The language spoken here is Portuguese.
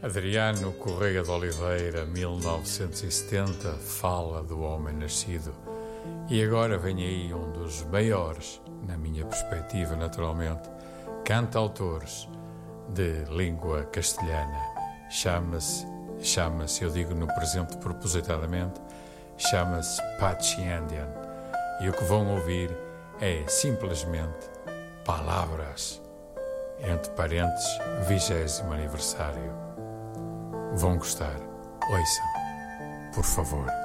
Adriano Correia de Oliveira, 1970, fala do homem nascido. E agora vem aí um dos maiores, na minha perspectiva, naturalmente, cantautores de língua castelhana. Chama-se, eu digo no presente propositadamente, chama-se Patchy Andean. E o que vão ouvir é simplesmente palavras, entre parênteses, 20º aniversário. Vão gostar. Ouçam, por favor.